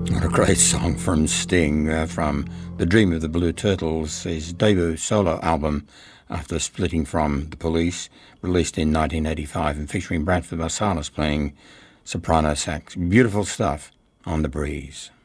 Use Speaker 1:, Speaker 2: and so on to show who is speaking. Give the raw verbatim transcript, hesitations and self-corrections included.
Speaker 1: What a great song from Sting, uh, from The Dream of the Blue Turtles, his debut solo album after splitting from The Police, released in nineteen eighty-five and featuring Bradford Marsalis playing soprano sax. Beautiful stuff on The Breeze.